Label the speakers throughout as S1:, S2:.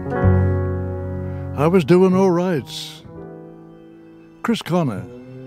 S1: I was doing all right. Chris Connor.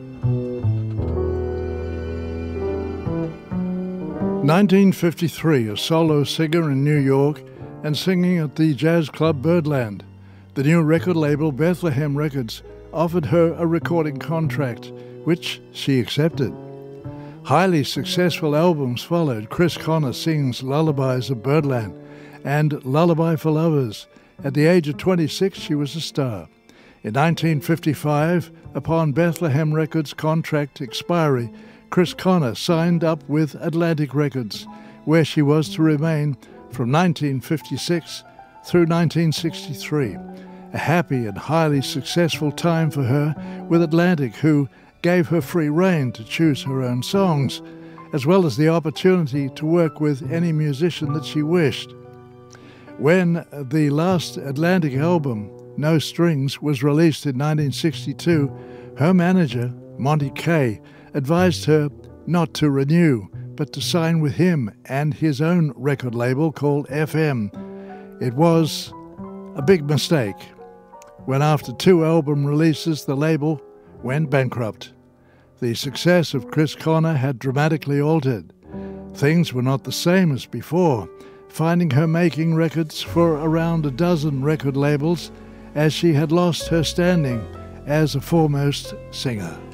S1: 1953, a solo singer in New York and singing at the jazz club Birdland. The new record label Bethlehem Records offered her a recording contract, which she accepted. Highly successful albums followed. Chris Connor sings Lullabies of Birdland and Lullaby for Lovers. At the age of 26, she was a star. In 1955, upon Bethlehem Records' contract expiry, Chris Connor signed up with Atlantic Records, where she was to remain from 1956 through 1963. A happy and highly successful time for her with Atlantic, who gave her free rein to choose her own songs, as well as the opportunity to work with any musician that she wished. When the last Atlantic album, No Strings, was released in 1962, her manager, Monty Kaye, advised her not to renew, but to sign with him and his own record label called FM. It was a big mistake when after 2 album releases the label went bankrupt. The success of Chris Connor had dramatically altered. Things were not the same as before, finding her making records for around a dozen record labels as she had lost her standing as a foremost singer.